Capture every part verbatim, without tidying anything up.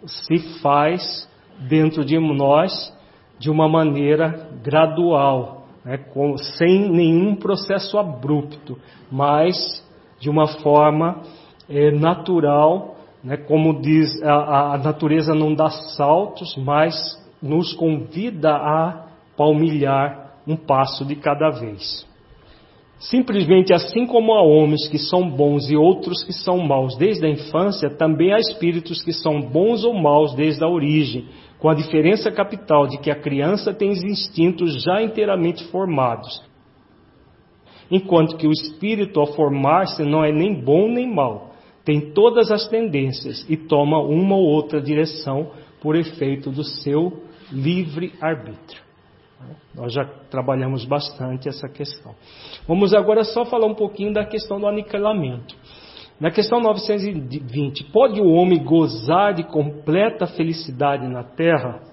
se faz dentro de nós de uma maneira gradual, né, com, sem nenhum processo abrupto, mas de uma forma é, natural, né, como diz, a, a natureza não dá saltos, mas nos convida a palmilhar um passo de cada vez. Simplesmente assim como há homens que são bons e outros que são maus desde a infância, também há espíritos que são bons ou maus desde a origem, com a diferença capital de que a criança tem os instintos já inteiramente formados, enquanto que o espírito, ao formar-se, não é nem bom nem mau, tem todas as tendências e toma uma ou outra direção por efeito do seu livre arbítrio. Nós já trabalhamos bastante essa questão. Vamos agora só falar um pouquinho da questão do aniquilamento. Na questão novecentos e vinte, pode o homem gozar de completa felicidade na terra?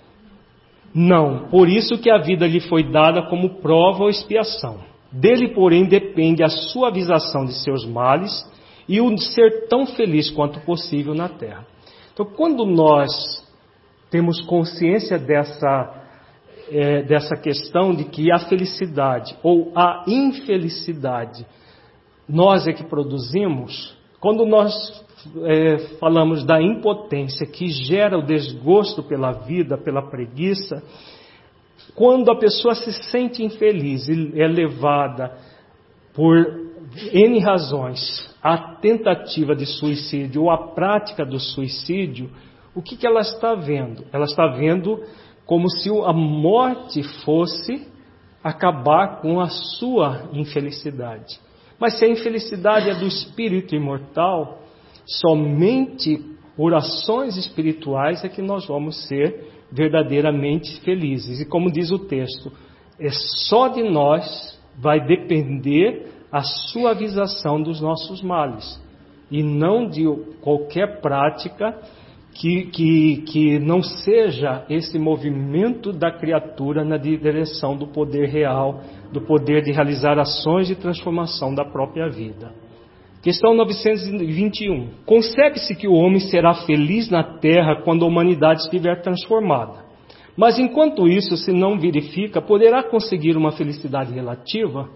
Não, por isso que a vida lhe foi dada como prova ou expiação. Dele, porém, depende a suavização de seus males e o ser tão feliz quanto possível na terra. Então, quando nós temos consciência dessa É, dessa questão de que a felicidade ou a infelicidade nós é que produzimos, quando nós é, falamos da impotência que gera o desgosto pela vida, pela preguiça, quando a pessoa se sente infeliz e é levada por N razões à tentativa de suicídio ou à prática do suicídio, o que, que ela está vendo? Ela está vendo como se a morte fosse acabar com a sua infelicidade. Mas se a infelicidade é do espírito imortal, somente por ações espirituais é que nós vamos ser verdadeiramente felizes. E como diz o texto, é só de nós vai depender a suavização dos nossos males, e não de qualquer prática Que, que, que não seja esse movimento da criatura na direção do poder real, do poder de realizar ações de transformação da própria vida. Questão novecentos e vinte e um. Concebe-se que o homem será feliz na terra quando a humanidade estiver transformada. Mas enquanto isso se não verifica, poderá conseguir uma felicidade relativa?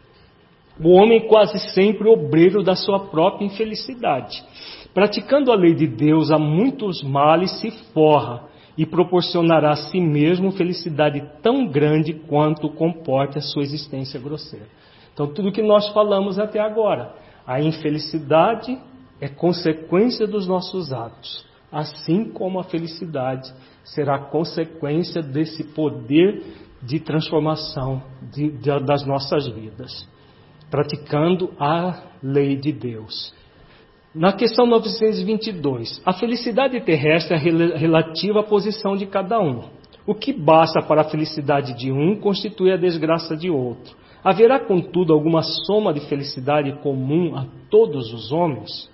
O homem é quase sempre obreiro da sua própria infelicidade. Praticando a lei de Deus, a muitos males se forra e proporcionará a si mesmo felicidade tão grande quanto comporta a sua existência grosseira. Então, tudo que nós falamos até agora, a infelicidade é consequência dos nossos atos, assim como a felicidade será consequência desse poder de transformação de, de, das nossas vidas, praticando a lei de Deus. Na questão novecentos e vinte e dois, a felicidade terrestre é relativa à posição de cada um. O que basta para a felicidade de um constitui a desgraça de outro. Haverá, contudo, alguma soma de felicidade comum a todos os homens?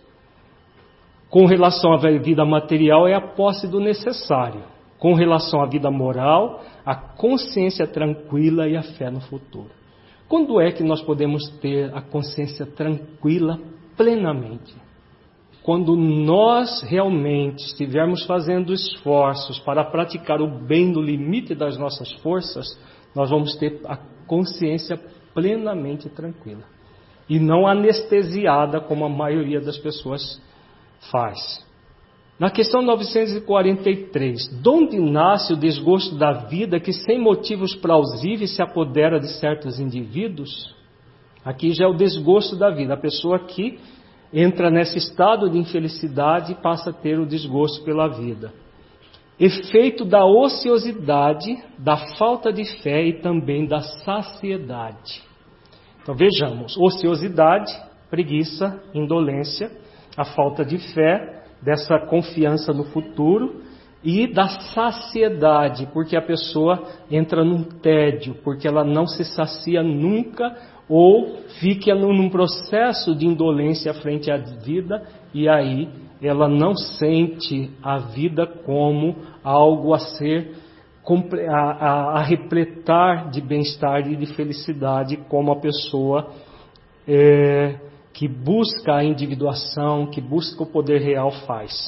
Com relação à vida material, é a posse do necessário. Com relação à vida moral, a consciência tranquila e a fé no futuro. Quando é que nós podemos ter a consciência tranquila plenamente? Quando nós realmente estivermos fazendo esforços para praticar o bem no limite das nossas forças, nós vamos ter a consciência plenamente tranquila. E não anestesiada como a maioria das pessoas faz. Na questão novecentos e quarenta e três, de onde nasce o desgosto da vida que sem motivos plausíveis se apodera de certos indivíduos? Aqui já é o desgosto da vida. A pessoa que entra nesse estado de infelicidade e passa a ter o desgosto pela vida. Efeito da ociosidade, da falta de fé e também da saciedade. Então vejamos, ociosidade, preguiça, indolência, a falta de fé, dessa confiança no futuro e da saciedade, porque a pessoa entra num tédio, porque ela não se sacia nunca ou fica num processo de indolência frente à vida e aí ela não sente a vida como algo a ser, a, a, a repletar de bem-estar e de felicidade, como a pessoa é, que busca a individuação, que busca o poder real faz.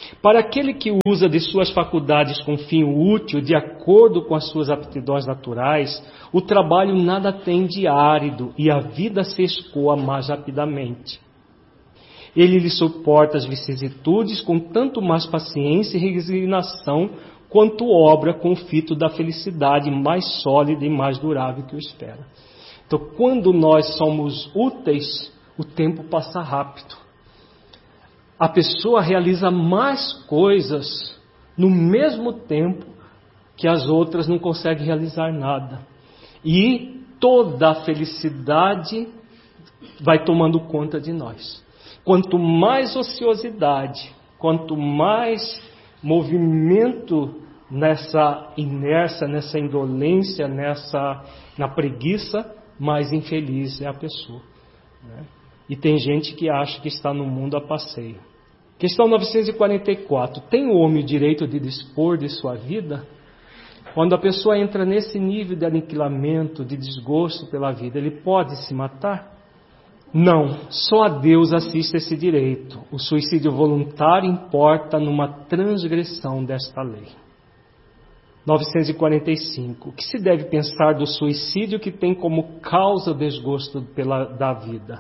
Para aquele que usa de suas faculdades com fim útil, de acordo com as suas aptidões naturais, o trabalho nada tem de árido e a vida se escoa mais rapidamente. Ele lhe suporta as vicissitudes com tanto mais paciência e resignação, quanto obra com o fito da felicidade mais sólida e mais durável que o espera. Então, quando nós somos úteis, o tempo passa rápido. A pessoa realiza mais coisas no mesmo tempo que as outras não conseguem realizar nada. E toda a felicidade vai tomando conta de nós. Quanto mais ociosidade, quanto mais movimento nessa inércia, nessa indolência, nessa, na preguiça, mais infeliz é a pessoa, né? E tem gente que acha que está no mundo a passeio. Questão novecentos e quarenta e quatro. Tem o homem o direito de dispor de sua vida? Quando a pessoa entra nesse nível de aniquilamento, de desgosto pela vida, ele pode se matar? Não, só a Deus assiste esse direito. O suicídio voluntário importa numa transgressão desta lei. novecentos e quarenta e cinco. O que se deve pensar do suicídio que tem como causa o desgosto pela, da vida?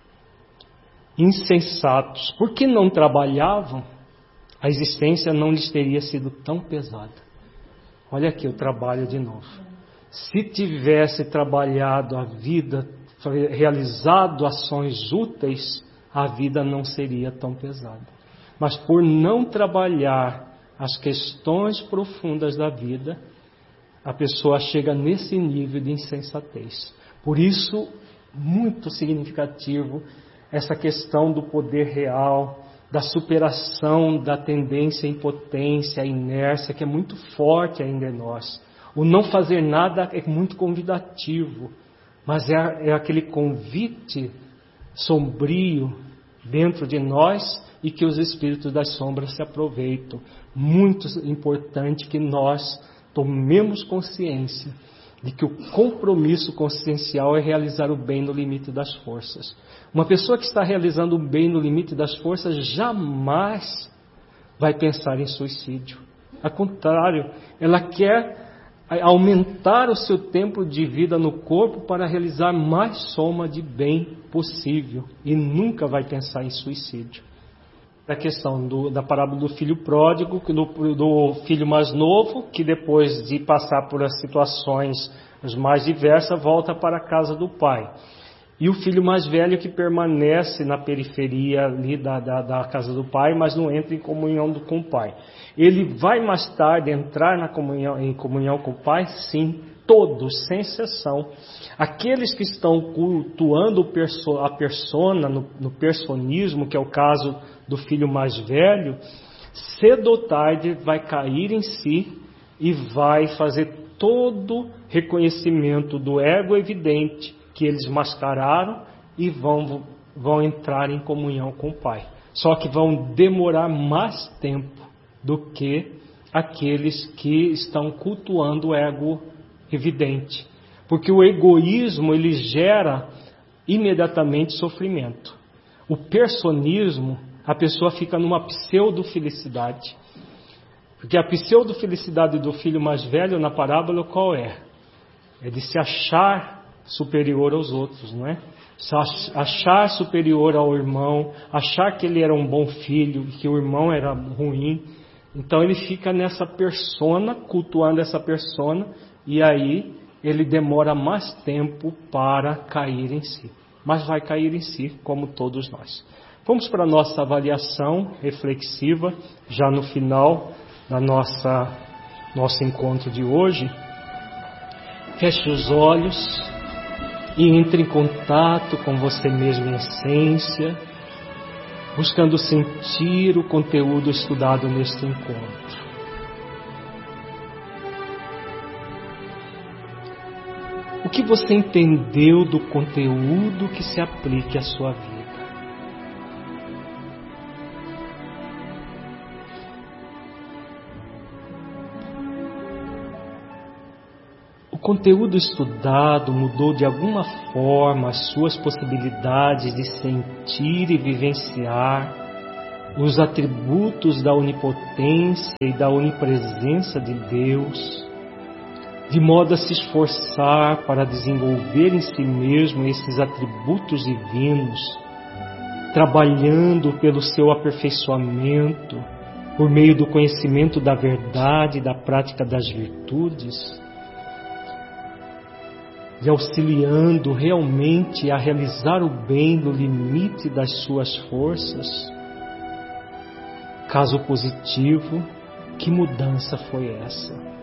Insensatos. Por que não trabalhavam? A existência não lhes teria sido tão pesada. Olha aqui o trabalho de novo. Se tivesse trabalhado a vida, realizado ações úteis, a vida não seria tão pesada. Mas por não trabalhar as questões profundas da vida, a pessoa chega nesse nível de insensatez. Por isso, muito significativo essa questão do poder real, da superação da tendência à impotência, à inércia, que é muito forte ainda em nós. O não fazer nada é muito convidativo, mas é, é aquele convite sombrio dentro de nós e que os espíritos das sombras se aproveitam. Muito importante que nós tomemos consciência de que o compromisso consciencial é realizar o bem no limite das forças. Uma pessoa que está realizando o bem no limite das forças jamais vai pensar em suicídio. Ao contrário, ela quer aumentar o seu tempo de vida no corpo para realizar mais soma de bem possível e nunca vai pensar em suicídio. A questão do, da parábola do filho pródigo, do, do filho mais novo, que depois de passar por as situações as mais diversas, volta para a casa do pai. E o filho mais velho que permanece na periferia ali da, da, da casa do pai, mas não entra em comunhão do, com o pai. Ele vai mais tarde entrar na comunhão, em comunhão com o pai? Sim, todos, sem exceção. Aqueles que estão cultuando a persona, no, no personismo, que é o caso do filho mais velho, cedo ou tarde vai cair em si e vai fazer todo reconhecimento do ego evidente que eles mascararam e vão, vão entrar em comunhão com o Pai. Só que vão demorar mais tempo do que aqueles que estão cultuando o ego evidente. Porque o egoísmo, ele gera imediatamente sofrimento. O personismo, a pessoa fica numa pseudo-felicidade. Porque a pseudo-felicidade do filho mais velho na parábola qual é? É de se achar superior aos outros, não é? Achar superior ao irmão, achar que ele era um bom filho e que o irmão era ruim. Então ele fica nessa persona, cultuando essa persona, e aí ele demora mais tempo para cair em si. Mas vai cair em si, como todos nós. Vamos para a nossa avaliação reflexiva, já no final da nossa nosso encontro de hoje. Feche os olhos e entre em contato com você mesmo em essência, buscando sentir o conteúdo estudado neste encontro. O que você entendeu do conteúdo que se aplique à sua vida? O conteúdo estudado mudou de alguma forma as suas possibilidades de sentir e vivenciar os atributos da onipotência e da onipresença de Deus, de modo a se esforçar para desenvolver em si mesmo esses atributos divinos, trabalhando pelo seu aperfeiçoamento, por meio do conhecimento da verdade e da prática das virtudes, e auxiliando realmente a realizar o bem no limite das suas forças. Caso positivo, que mudança foi essa?